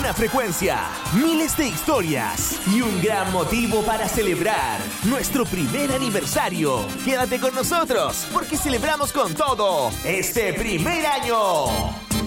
una frecuencia, miles de historias y un gran motivo para celebrar nuestro primer aniversario. Quédate con nosotros porque celebramos con todo este primer año.